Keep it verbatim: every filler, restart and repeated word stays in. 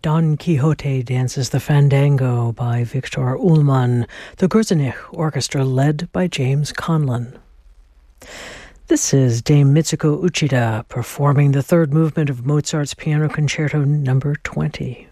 Don Quixote Dances the Fandango by Viktor Ullmann, the Gruzinich Orchestra led by James Conlon. This is Dame Mitsuko Uchida performing the third movement of Mozart's Piano Concerto number twenty.